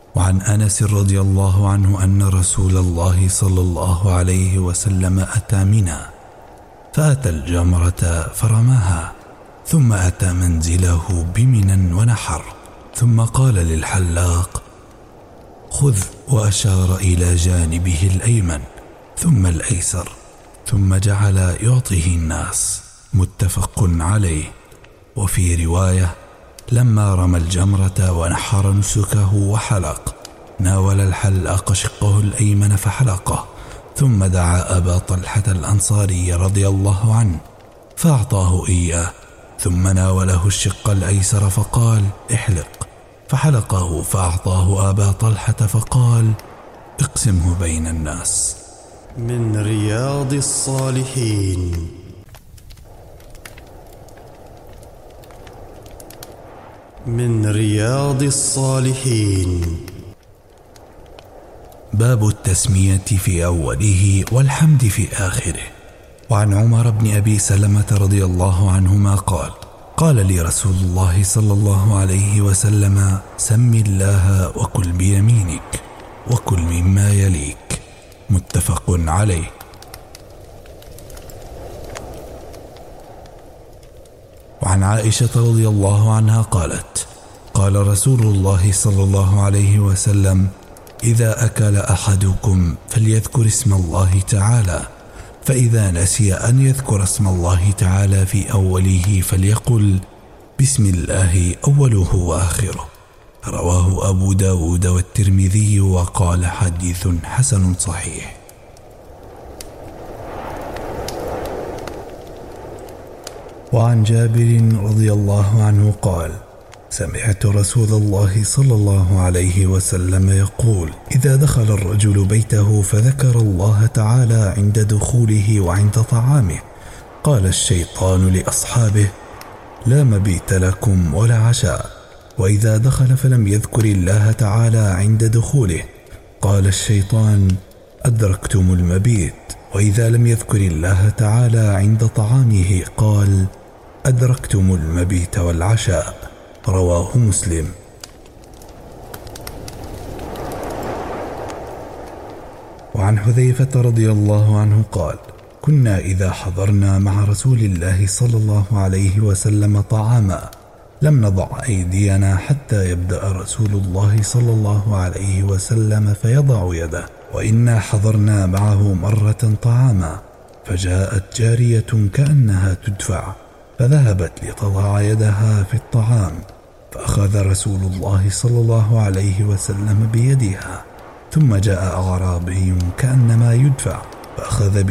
وعن أنس رضي الله عنه أن رسول الله صلى الله عليه وسلم أتى منى فأتى الجمرة فرماها، ثم أتى منزله بمنى ونحر، ثم قال للحلاق: خذ، وأشار إلى جانبه الأيمن ثم الأيسر، ثم جعل يعطيه الناس. متفق عليه. وفي رواية: لما رمى الجمرة ونحر نسكه وحلق، ناول الحلاق شقه الأيمن فحلقه، ثم دعا أبا طلحة الأنصاري رضي الله عنه فأعطاه إياه، ثم ناوله الشق الأيسر فقال: احلق، فحلقه، فأعطاه أبا طلحة فقال: اقسمه بين الناس. من رياض الصالحين. من رياض الصالحين. باب التسمية في أوله والحمد في آخره. وعن عمر بن أبي سلمة رضي الله عنهما قال: قال لي رسول الله صلى الله عليه وسلم: سم الله وكل بيمينك وكل مما يليك. متفق عليه. وعن عائشة رضي الله عنها قالت: قال رسول الله صلى الله عليه وسلم: إذا أكل أحدكم فليذكر اسم الله تعالى، فإذا نسي أن يذكر اسم الله تعالى في أوله فليقل: بسم الله أوله وآخره. رواه أبو داود والترمذي وقال: حديث حسن صحيح. وعن جابر رضي الله عنه قال: سمعت رسول الله صلى الله عليه وسلم يقول: إذا دخل الرجل بيته فذكر الله تعالى عند دخوله وعند طعامه، قال الشيطان لأصحابه: لا مبيت لكم ولا عشاء. وإذا دخل فلم يذكر الله تعالى عند دخوله، قال الشيطان: أدركتم المبيت. وإذا لم يذكر الله تعالى عند طعامه، قال: أدركتم المبيت والعشاء. رواه مسلم. وعن حذيفة رضي الله عنه قال: كنا إذا حضرنا مع رسول الله صلى الله عليه وسلم طعاما لم نضع أيدينا حتى يبدأ رسول الله صلى الله عليه وسلم فيضع يده، وإنا حضرنا معه مرة طعاما، فجاءت جارية كأنها تدفع فذهبت لتضع يدها في الطعام، فأخذ رسول الله صلى الله عليه وسلم بيدها، ثم جاء أعرابي كأنما يدفع فأخذ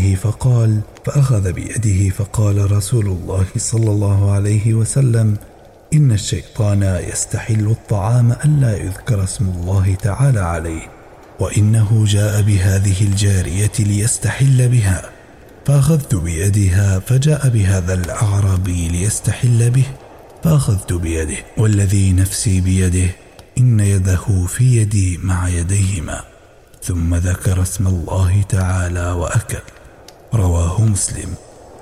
بيده فقال رسول الله صلى الله عليه وسلم: إن الشيطان يستحل الطعام ألا يذكر اسم الله تعالى عليه، وإنه جاء بهذه الجارية ليستحل بها، فأخذت بيدها، فجاء بهذا الأعرابي ليستحل به، فأخذت بيده، والذي نفسي بيده إن يده في يدي مع يديهما، ثم ذكر اسم الله تعالى وأكل. رواه مسلم.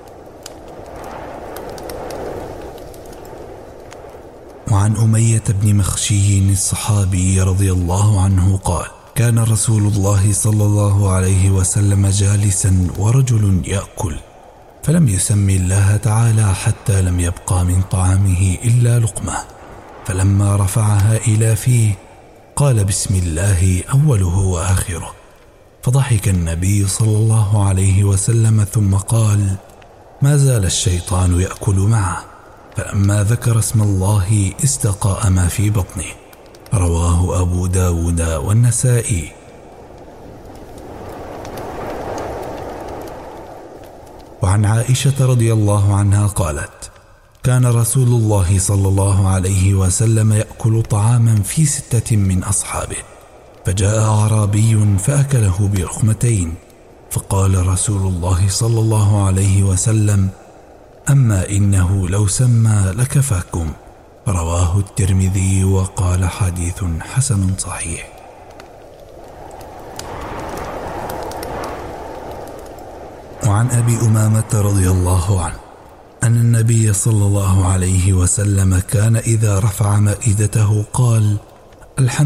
وعن أمية بن مخشي الصحابي رضي الله عنه قال: كان رسول الله صلى الله عليه وسلم جالسا ورجل يأكل، فلم يسمي الله تعالى حتى لم يبقى من طعامه إلا لقمة، فلما رفعها إلى فيه قال: بسم الله أوله وآخره. فضحك النبي صلى الله عليه وسلم ثم قال: ما زال الشيطان يأكل معه، فلما ذكر اسم الله استقاء ما في بطنه. رواه أبو داود والنسائي. وعن عائشة رضي الله عنها قالت: كان رسول الله صلى الله عليه وسلم يأكل طعاما في 6 من أصحابه، فجاء أعرابي فأكله برخمتين، فقال رسول الله صلى الله عليه وسلم: أما إنه لو سمى لكفاكم. رواه الترمذي وقال: حديث حسن صحيح. وعن أبي أمامة رضي الله عنه أن النبي صلى الله عليه وسلم كان إذا رفع مائدته قال: الحمد